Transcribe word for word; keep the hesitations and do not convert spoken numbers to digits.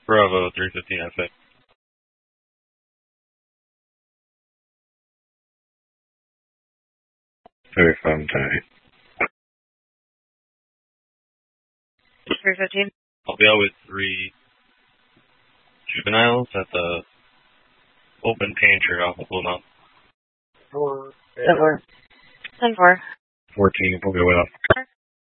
Bravo, three fifteen F A. Very fun time. three fifteen. I'll be out with three juveniles at the open pantry off of Blue Mountain. Four. ten four. ten four. fourteen, we'll go with